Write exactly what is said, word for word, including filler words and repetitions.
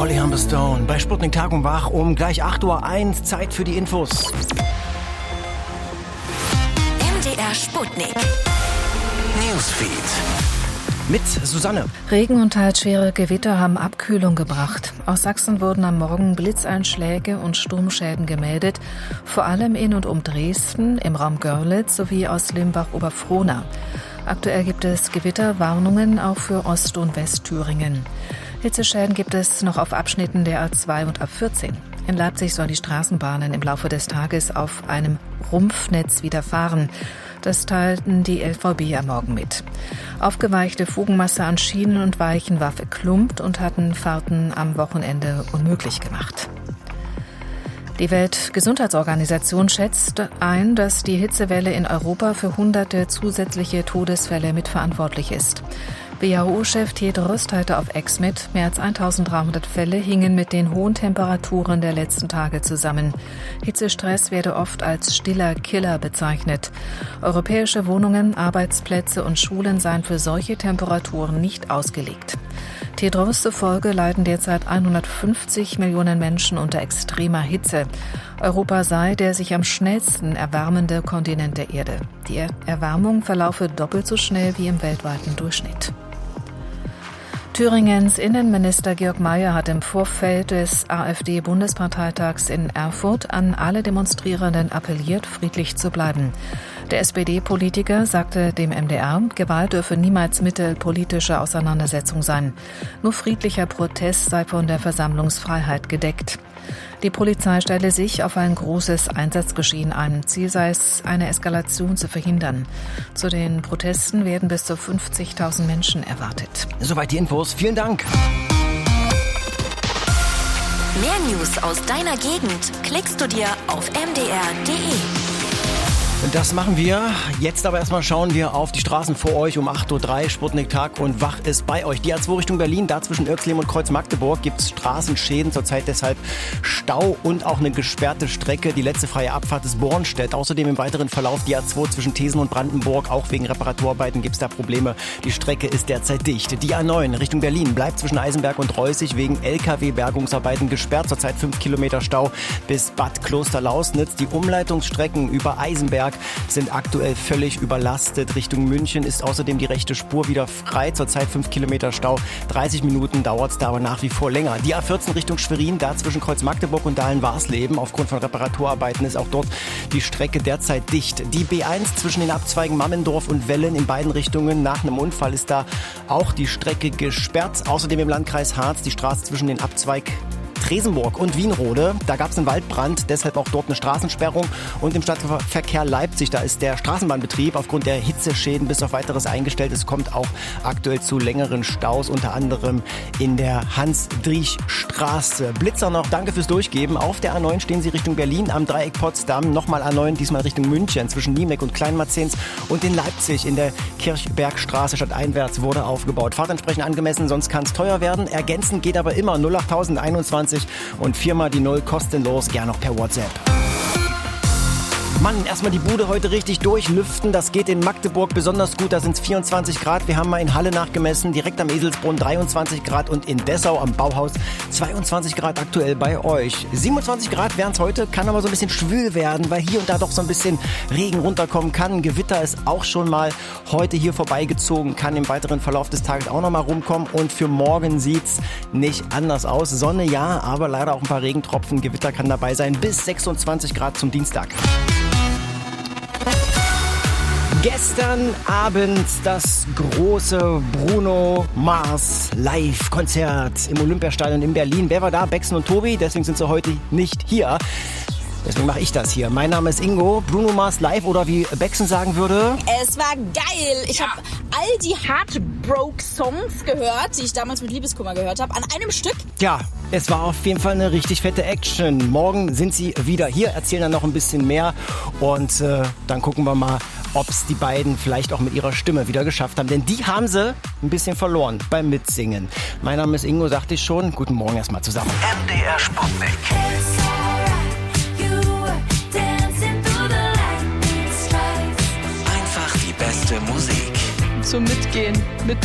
Holly Humberstone bei Sputnik Tag und Wach um gleich acht Uhr eins. Zeit für die Infos. M D R Sputnik Newsfeed mit Susanne. Regen und teils schwere Gewitter haben Abkühlung gebracht. Aus Sachsen wurden am Morgen Blitzeinschläge und Sturmschäden gemeldet, vor allem in und um Dresden, im Raum Görlitz sowie aus Limbach-Oberfrohna. Aktuell gibt es Gewitterwarnungen auch für Ost- und Westthüringen. Hitzeschäden gibt es noch auf Abschnitten der A zwei und A vierzehn. In Leipzig sollen die Straßenbahnen im Laufe des Tages auf einem Rumpfnetz wieder fahren. Das teilten die L V B am Morgen mit. Aufgeweichte Fugenmasse an Schienen und Weichen war verklumpt und hatten Fahrten am Wochenende unmöglich gemacht. Die Weltgesundheitsorganisation schätzt ein, dass die Hitzewelle in Europa für hunderte zusätzliche Todesfälle mitverantwortlich ist. W H O-Chef Tedros teilte auf X mit, mehr als eintausenddreihundert Fälle hingen mit den hohen Temperaturen der letzten Tage zusammen. Hitzestress werde oft als stiller Killer bezeichnet. Europäische Wohnungen, Arbeitsplätze und Schulen seien für solche Temperaturen nicht ausgelegt. Tedros zufolge leiden derzeit hundertfünfzig Millionen Menschen unter extremer Hitze. Europa sei der sich am schnellsten erwärmende Kontinent der Erde. Die Erwärmung verlaufe doppelt so schnell wie im weltweiten Durchschnitt. Thüringens Innenminister Georg Mayer hat im Vorfeld des AfD-Bundesparteitags in Erfurt an alle Demonstrierenden appelliert, friedlich zu bleiben. Der S P D-Politiker sagte dem M D R, Gewalt dürfe niemals Mittel politischer Auseinandersetzung sein. Nur friedlicher Protest sei von der Versammlungsfreiheit gedeckt. Die Polizei stelle sich auf ein großes Einsatzgeschehen ein. Ziel sei es, eine Eskalation zu verhindern. Zu den Protesten werden bis zu fünfzigtausend Menschen erwartet. Soweit die Infos. Vielen Dank. Mehr News aus deiner Gegend klickst du dir auf m d r punkt d e. Das machen wir. Jetzt aber erstmal schauen wir auf die Straßen vor euch um acht Uhr drei. Sputnik Tag und Wach ist bei euch. Die A zwei Richtung Berlin, da zwischen Oerxleben und Kreuz Magdeburg gibt es Straßenschäden. Zurzeit deshalb Stau und auch eine gesperrte Strecke. Die letzte freie Abfahrt ist Bornstedt. Außerdem im weiteren Verlauf die A zwei zwischen Thesen und Brandenburg. Auch wegen Reparaturarbeiten gibt es da Probleme. Die Strecke ist derzeit dicht. Die A neun Richtung Berlin bleibt zwischen Eisenberg und Reußig wegen L K W-Bergungsarbeiten gesperrt. Zurzeit fünf Kilometer Stau bis Bad Klosterlausnitz. Die Umleitungsstrecken über Eisenberg sind aktuell völlig überlastet. Richtung München ist außerdem die rechte Spur wieder frei. Zurzeit fünf Kilometer Stau. dreißig Minuten dauert es da aber nach wie vor länger. Die A vierzehn Richtung Schwerin, da zwischen Kreuz Magdeburg und Dahlen-Warsleben. Aufgrund von Reparaturarbeiten ist auch dort die Strecke derzeit dicht. Die B eins zwischen den Abzweigen Mammendorf und Wellen in beiden Richtungen. Nach einem Unfall ist da auch die Strecke gesperrt. Außerdem im Landkreis Harz die Straße zwischen den Abzweig Tresenburg und Wienrode, da gab es einen Waldbrand, deshalb auch dort eine Straßensperrung. Und im Stadtverkehr Leipzig, da ist der Straßenbahnbetrieb aufgrund der Hitzeschäden bis auf weiteres eingestellt. Es kommt auch aktuell zu längeren Staus, unter anderem in der Hans-Driesch-Straße. Blitzer noch, danke fürs Durchgeben. Auf der A neun stehen Sie Richtung Berlin, am Dreieck Potsdam, nochmal A neun, diesmal Richtung München, zwischen Niemek und Kleinmarzens. Und in Leipzig in der Kirchbergstraße stadteinwärts wurde aufgebaut. Fahrt entsprechend angemessen, sonst kann es teuer werden. Ergänzend geht aber immer null acht einundzwanzig und viermal die Null kostenlos, gern noch per WhatsApp. Mann, erstmal die Bude heute richtig durchlüften. Das geht in Magdeburg besonders gut. Da sind es vierundzwanzig Grad. Wir haben mal in Halle nachgemessen, direkt am Eselsbrunn dreiundzwanzig Grad und in Dessau am Bauhaus zweiundzwanzig Grad aktuell bei euch. siebenundzwanzig Grad wären es heute, kann aber so ein bisschen schwül werden, weil hier und da doch so ein bisschen Regen runterkommen kann. Gewitter ist auch schon mal heute hier vorbeigezogen, kann im weiteren Verlauf des Tages auch noch mal rumkommen. Und für morgen sieht's nicht anders aus. Sonne ja, aber leider auch ein paar Regentropfen. Gewitter kann dabei sein. Bis sechsundzwanzig Grad zum Dienstag. Gestern Abend das große Bruno Mars Live-Konzert im Olympiastadion in Berlin. Wer war da? Bexen und Tobi, deswegen sind sie heute nicht hier. Deswegen mache ich das hier. Mein Name ist Ingo. Bruno Mars live oder wie Bexen sagen würde. Es war geil. Ich ja. habe all die Heartbroke-Songs gehört, die ich damals mit Liebeskummer gehört habe, an einem Stück. Ja, es war auf jeden Fall eine richtig fette Action. Morgen sind sie wieder hier, erzählen dann noch ein bisschen mehr und äh, dann gucken wir mal, ob es die beiden vielleicht auch mit ihrer Stimme wieder geschafft haben. Denn die haben sie ein bisschen verloren beim Mitsingen. Mein Name ist Ingo, sagte ich schon. Guten Morgen erstmal zusammen. M D R Sputnik. Einfach die beste Musik. Zum Mitgehen, mit